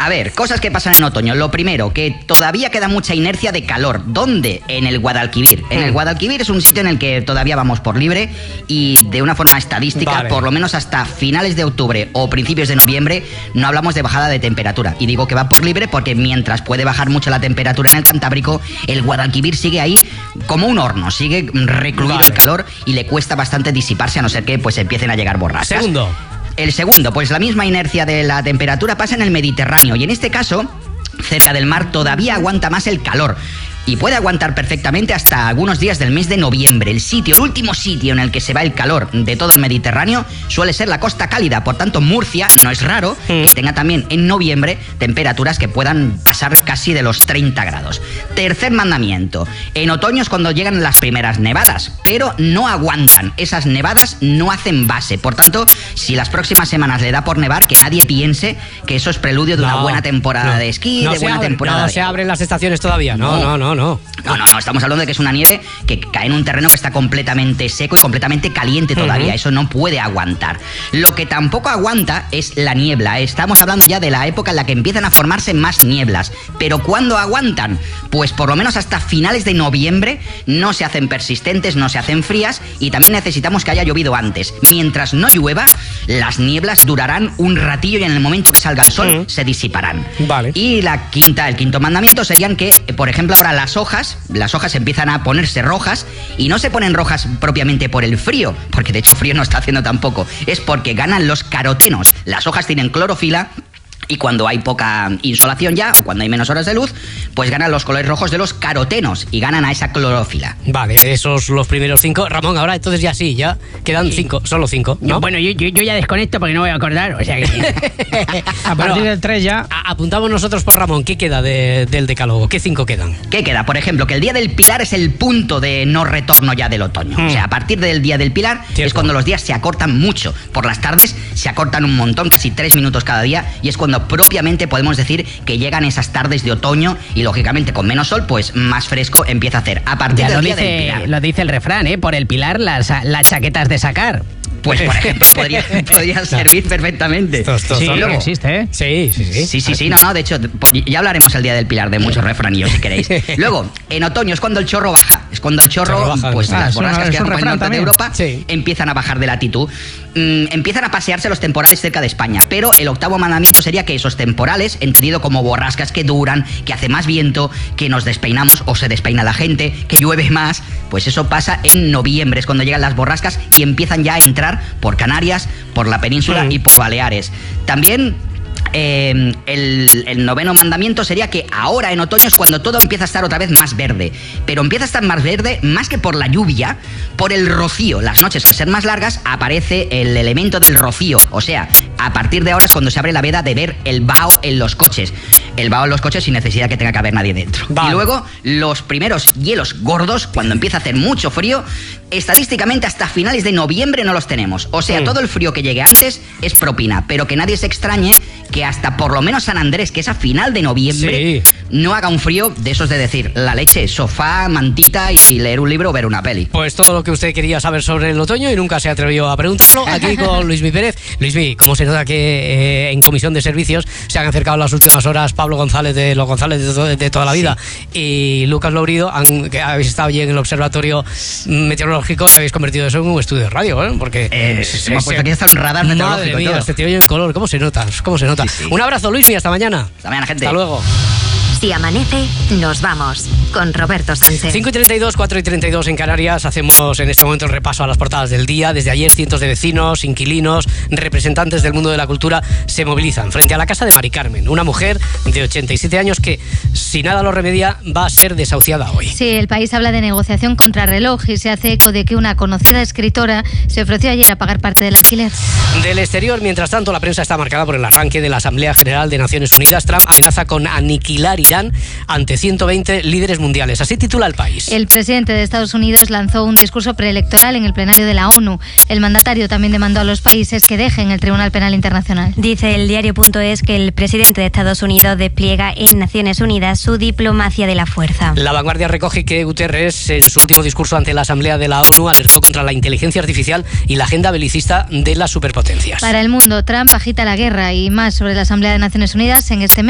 A ver, cosas que pasan en otoño. Lo primero, que todavía queda mucha inercia de calor. ¿Dónde? En el Guadalquivir. En el Guadalquivir es un sitio en el que todavía vamos por libre y de una forma estadística, por lo menos hasta finales de octubre o principios de noviembre, no hablamos de bajada de temperatura. Y digo que va por libre porque mientras puede bajar mucho la temperatura en el Cantábrico, el Guadalquivir sigue ahí como un horno, sigue recluido el calor y le cuesta bastante disiparse, a no ser que pues empiecen a llegar borrascas. Segundo. El segundo, pues la misma inercia de la temperatura pasa en el Mediterráneo y en este caso, cerca del mar todavía aguanta más el calor. Y puede aguantar perfectamente hasta algunos días del mes de noviembre. El último sitio en el que se va el calor de todo el Mediterráneo suele ser la costa cálida. Por tanto, Murcia no es raro que tenga también en noviembre temperaturas que puedan pasar casi de los 30 grados. Tercer mandamiento. En otoño es cuando llegan las primeras nevadas, pero no aguantan. Esas nevadas no hacen base. Por tanto, si las próximas semanas le da por nevar, que nadie piense que eso es preludio de una buena temporada de esquí, de buena temporada. No se abren las estaciones todavía. No, estamos hablando de que es una nieve que cae en un terreno que está completamente seco y completamente caliente todavía. Eso no puede aguantar. Lo que tampoco aguanta es la niebla. Estamos hablando ya de la época en la que empiezan a formarse más nieblas. Pero ¿cuándo aguantan? Pues por lo menos hasta finales de noviembre. No se hacen persistentes, no se hacen frías y también necesitamos que haya llovido antes. Mientras no llueva, las nieblas durarán un ratillo y en el momento que salga el sol se disiparán. Y el quinto mandamiento serían que, por ejemplo, ahora las hojas empiezan a ponerse rojas y no se ponen rojas propiamente por el frío, porque de hecho frío no está haciendo tampoco, es porque ganan los carotenos. Las hojas tienen clorofila y cuando hay poca insolación ya, o cuando hay menos horas de luz, pues ganan los colores rojos de los carotenos y ganan a esa clorofila. Vale, esos los primeros 5. Ramón, ahora entonces ya ya quedan 5, solo 5, ¿no? Bueno, yo ya desconecto porque no voy a acordar, o sea que... A partir del 3 ya... Apuntamos nosotros por Ramón, ¿qué queda del decálogo? ¿Qué 5 quedan? ¿Qué queda? Por ejemplo, que el Día del Pilar es el punto de no retorno ya del otoño. O sea, a partir del Día del Pilar es cuando los días se acortan mucho. Por las tardes se acortan un montón, casi 3 minutos cada día, y es cuando propiamente podemos decir que llegan esas tardes de otoño y lógicamente con menos sol, pues más fresco empieza a hacer. A partir del Día del Pilar. Lo dice el refrán, por el Pilar las chaquetas de sacar. Pues, por ejemplo, podría servir perfectamente. Sí, luego existe, ¿eh? Sí. No, de hecho, ya hablaremos el Día del Pilar de muchos refranillos, si queréis. Luego, en otoño es cuando el chorro baja. Es cuando el chorro pues las borrascas que van por el norte de Europa empiezan a bajar de latitud. Empiezan a pasearse los temporales cerca de España. Pero el octavo mandamiento sería que esos temporales, entendido como borrascas que duran, que hace más viento, que nos despeinamos o se despeina la gente, que llueve más, pues eso pasa en noviembre. Es cuando llegan las borrascas y empiezan ya a entrar por Canarias, por la península y por Baleares. También el noveno mandamiento sería que ahora en otoño es cuando todo empieza a estar otra vez más verde, pero empieza a estar más verde más que por la lluvia, por el rocío. Las noches, al ser más largas, aparece el elemento del rocío, o sea, a partir de ahora es cuando se abre la veda de ver el vaho en los coches. El vaho en los coches sin necesidad que tenga que haber nadie dentro. Y luego los primeros hielos gordos, cuando empieza a hacer mucho frío, estadísticamente hasta finales de noviembre no los tenemos. O sea, todo el frío que llegue antes es propina, pero que nadie se extrañe que hasta por lo menos San Andrés, que es a final de noviembre, no haga un frío de esos de decir la leche, sofá, mantita y leer un libro o ver una peli. Pues todo lo que usted quería saber sobre el otoño y nunca se atrevió a preguntarlo, aquí con Luismi Pérez. Luismi, ¿cómo se nota que en Comisión de Servicios se han acercado en las últimas horas Pablo González de los González de toda la vida y Lucas Lourido, que habéis estado allí en el observatorio meteorológico y habéis convertido eso en un estudio de radio, ¿eh? Porque hemos puesto aquí hasta un radar meteorológico. Madre mía, este tío en color, ¿cómo se nota? Sí. Un abrazo, Luismi, hasta mañana. Hasta mañana, gente. Hasta luego. Si amanece, nos vamos con Roberto Sánchez. 5:32, 4:32 en Canarias. Hacemos en este momento el repaso a las portadas del día. Desde ayer, cientos de vecinos, inquilinos, representantes del mundo de la cultura se movilizan frente a la casa de Mari Carmen, una mujer de 87 años que, si nada lo remedia, va a ser desahuciada hoy. Sí, el país habla de negociación contra reloj y se hace eco de que una conocida escritora se ofreció ayer a pagar parte del alquiler. Del exterior, mientras tanto, la prensa está marcada por el arranque de la Asamblea General de Naciones Unidas. Trump amenaza con aniquilar Irán ante 120 líderes mundiales. Así titula El País. El presidente de Estados Unidos lanzó un discurso preelectoral en el plenario de la ONU. El mandatario también demandó a los países que dejen el Tribunal Penal Internacional. Dice el diario.es que el presidente de Estados Unidos despliega en Naciones Unidas su diplomacia de la fuerza. La Vanguardia recoge que Guterres, en su último discurso ante la Asamblea de la ONU, alertó contra la inteligencia artificial y la agenda belicista de las superpotencias. Para El Mundo, Trump agita la guerra y más sobre la Asamblea de Naciones Unidas en este mes.